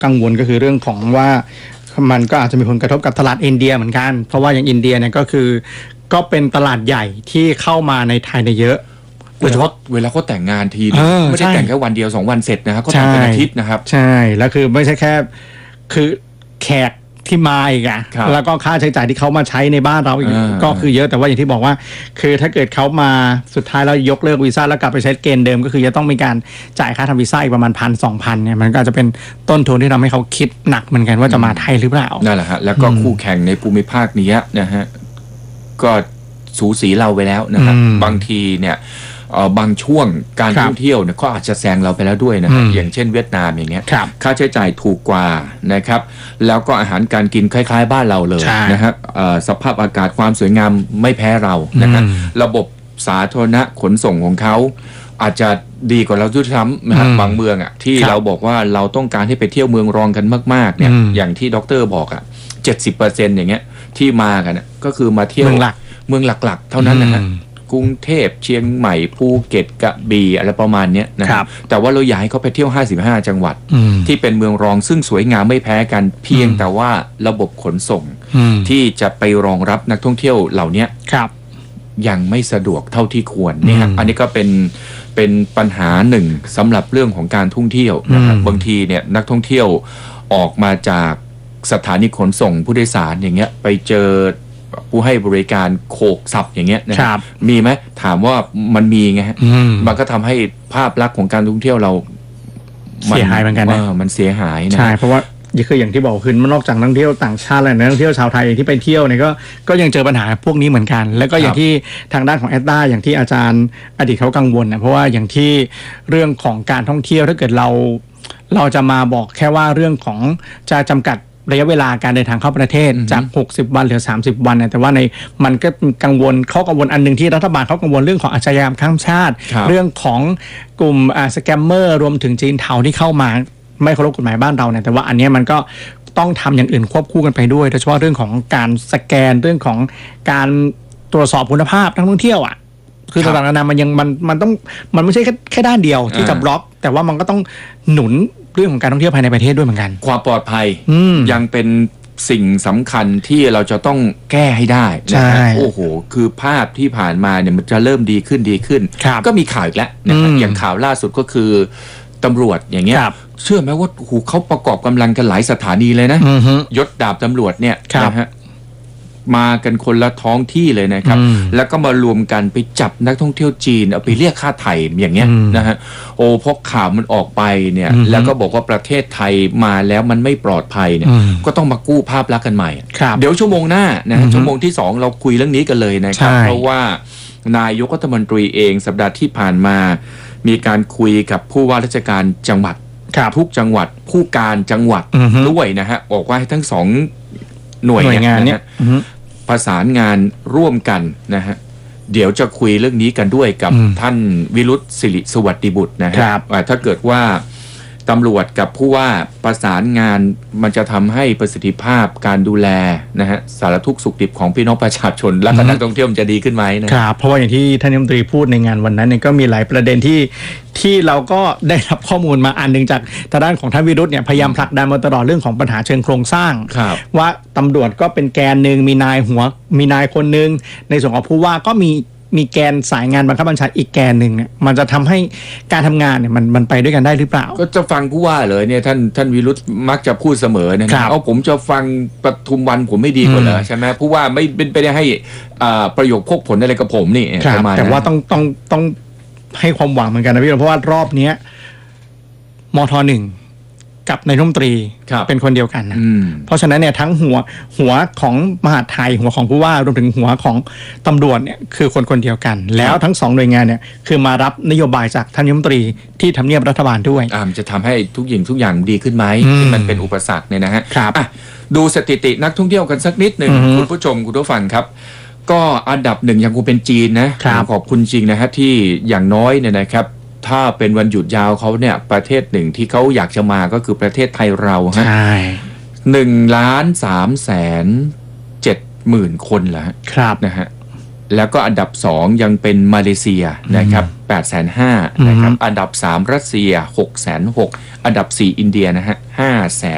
กังวลก็คือเรื่องของว่ามันก็อาจจะมีผลกระทบกับตลาดอินเดียเหมือนกันเพราะว่าอย่างอินเดียเนี่ยก็เป็นตลาดใหญ่ที่เข้ามาในไทยในเยอะโดยเฉพาะเวลาเขาแต่งงานทีไม่ได้แต่งแค่วันเดียว2 วันเสร็จนะครับเขาแต่งเป็นอาทิตย์นะครับใช่แล้วคือไม่ใช่แค่คือแขกที่มาอีกอะแล้วก็ค่าใช้จ่ายที่เขามาใช้ในบ้านเราอีกก็คือเยอะแต่ว่าอย่างที่บอกว่าคือถ้าเกิดเขามาสุดท้ายแล้วยกเลิกวีซ่าแล้วกลับไปใช้เกณฑ์เดิมก็คือจะต้องมีการจ่ายค่าทำวีซ่าอีกประมาณ1,000-2,000เนี่ยมันก็จะเป็นต้นทุนที่ทำให้เขาคิดหนักเหมือนกันว่าจะมาไทยหรือเปล่านั่นแหละฮะแล้วก็คู่แข่งในภูมิภาคนี้นะฮะก็สูสีเราไปแล้วนะครับบางทีเนี่ยบางช่วงการท่องเที่ยวเนี่ยก็อาจจะแซงเราไปแล้วด้วยนะครับอย่างเช่นเวียดนามอย่างเงี้ยค่าใช้จ่ายถูกกว่านะครับแล้วก็อาหารการกินคล้ายๆบ้านเราเลยนะครับสภาพอากาศความสวยงามไม่แพ้เรานะครับระบบสาธารณะขนส่งของเขาอาจจะดีกว่าเราด้วยซ้ำนะบางเมืองอ่ะที่เราบอกว่าเราต้องการให้ไปเที่ยวเมืองรองกันมากๆเนี่ยอย่างที่ดร.บอกอ่ะ 70% อย่างเงี้ยที่มากันก็คือมาเที่ยวเมืองหลักๆเท่านั้นนะฮะกรุงเทพเชียงใหม่ภูเก็ตกระบี่อะไรประมาณนี้นะครับแต่ว่าเราอยากให้เขาไปเที่ยว55จังหวัดที่เป็นเมืองรองซึ่งสวยงามไม่แพ้กันเพียงแต่ว่าระบบขนส่งที่จะไปรองรับนักท่องเที่ยวเหล่านี้ยังไม่สะดวกเท่าที่ควรนี่ฮะอันนี้ก็เป็นปัญหาหนึ่งสำหรับเรื่องของการท่องเที่ยวนะครับบางทีเนี่ยนักท่องเที่ยวออกมาจากสถานีขนส่งผู้โดยสารอย่างเงี้ยไปเจอผู้ให้บริการโขกสับอย่างเงี้ยนะครับมีไหมถามว่ามันมีไงฮะมันก็ทำให้ภาพลักษณ์ของการท่องเที่ยวเราเสียหายเหมือนกันนะมันเสียหายนะใช่เพราะว่าคืออย่างที่บอกคือนอกจากนักท่องเที่ยวต่างชาติแล้วนักท่องเที่ยวชาวไทยที่ไปเที่ยวเนี่ยก็ยังเจอปัญหาพวกนี้เหมือนกันแล้วก็อย่างที่ทางด้านของแอดด้าอย่างที่อาจารย์อดีตเขากังวลนะเพราะว่าอย่างที่เรื่องของการท่องเที่ยวถ้าเกิดเราจะมาบอกแค่ว่าเรื่องของจะจำกัดระยะเวลาการเดินทางเข้าประเทศจาก60 วันเหลือ30 วันแต่ว่าในมันก็กังวลอันนึงที่รัฐบาลเขากังวลเรื่องของอาชญากรรมข้ามชาติเรื่องของกลุ่มสแกมเมอร์รวมถึงจีนเทาที่เข้ามาไม่เคารพกฎหมายบ้านเราเนี่ยแต่ว่าอันนี้มันก็ต้องทำอย่างอื่นควบคู่กันไปด้วยโดยเฉพาะเรื่องของการสแกนเรื่องของการตรวจสอบคุณภาพนักท่องเที่ยวคือต่างๆนานามันไม่ใช่แค่ด้านเดียวที่จะบล็อกแต่ว่ามันก็ต้องหนุนเรื่องของการท่องเที่ยวภายในประเทศด้วยเหมือนกันความปลอดภัยยังเป็นสิ่งสำคัญที่เราจะต้องแก้ให้ได้นะฮะโอ้โหคือภาพที่ผ่านมาเนี่ยมันจะเริ่มดีขึ้นก็มีข่าวอีกแล้วนะอย่างข่าวล่าสุดก็คือตำรวจอย่างเงี้ยเชื่อไหมว่าเขาประกอบกำลังกันหลายสถานีเลยนะยศดาบตำรวจเนี่ยนะฮะมากันคนละท้องที่เลยนะครับแล้วก็มารวมกันไปจับนักท่องเที่ยวจีนเอาไปเรียกค่าไถ่อย่างเงี้ยนะฮะโอ้พอข่าวมันออกไปเนี่ยแล้วก็บอกว่าประเทศไทยมาแล้วมันไม่ปลอดภัยเนี่ยก็ต้องมากู้ภาพลักษณ์กันใหม่เดี๋ยวชั่วโมงหน้านะชั่วโมงที่2เราคุยเรื่องนี้กันเลยนะครับเพราะว่านายกรัฐมนตรีเองสัปดาห์ที่ผ่านมามีการคุยกับผู้ว่าราชการจังหวัดทุกจังหวัดผู้การจังหวัดด้วยนะฮะบอกว่าให้ทั้ง2หน่วยงานเนี่ยประสานงานร่วมกันนะฮะเดี๋ยวจะคุยเรื่องนี้กันด้วยกับท่านวิรุธศิริสวัสดิบุตรนะฮะถ้าเกิดว่าตำรวจกับผู้ว่าประสานงานมันจะทำให้ประสิทธิภาพการดูแลนะฮะสารทุกข์สุขดิบของพี่น้องประชาชนและนักท่องเที่ยวมันจะดีขึ้นไหมนะครับเพราะว่าอย่างที่ท่านรัฐมนตรีพูดในงานวันนั้นเนี่ยก็มีหลายประเด็นที่เราก็ได้รับข้อมูลมาอันนึงจากทางด้านของท่านวิรุธเนี่ยพยายามผลักดันมาตลอดเรื่องของปัญหาเชิงโครงสร้างว่าตำรวจก็เป็นแกนหนึ่งมีนายคนหนึ่งในส่วนของผู้ว่าก็มีแกนสายงานบังคับบัญชาอีกแกนหนึ่งเนี่ยมันจะทำให้การทำงานเนี่ยมันไปด้วยกันได้หรือเปล่าก็จะฟังผู้ว่าเลยเนี่ยท่านวิรุธมักจะพูดเสมอนะครับเอาผมจะฟังปทุมวันผมไม่ดีกว่าเหรอใช่ไหมผู้ว่าไม่เป็นไปได้ให้ประโยคพกผลอะไรกับผมนี่แต่ว่าต้องให้ความหวังเหมือนกันนะพี่เพราะว่ารอบนี้มท.1กับนายรัฐมนตรีเป็นคนเดียวกันนะเพราะฉะนั้นเนี่ยทั้งหัวของมหาดไทยหัวของผู้ว่ารวมถึงหัวของตำรวจเนี่ยคือคนเดียวกันแล้วทั้ง2หน่วยงานเนี่ยคือมารับนโยบายจากท่านรัฐมนตรีที่ทำเนียบรัฐบาลด้วยจะทำให้ทุกอย่างดีขึ้นไหมที่มันเป็นอุปสรรคเนี่ยนะฮะดูสถิตินักท่องเที่ยวกันสักนิดหนึ่งคุณผู้ชมคุณผู้ฟังครับก็อันดับ1ยังคงเป็นจีนนะขอบคุณจริงนะฮะที่อย่างน้อยเนี่ยนะครับถ้าเป็นวันหยุดยาวเขาเนี่ยประเทศหนึ่งที่เขาอยากจะมาก็คือประเทศไทยเราฮะ1,370,000 คนแล้วครับนะฮะแล้วก็อันดับ2ยังเป็นมาเลเซียนะครับ850,000นะครับอันดับ3รัสเซีย660,000อันดับ4อินเดียนะฮะ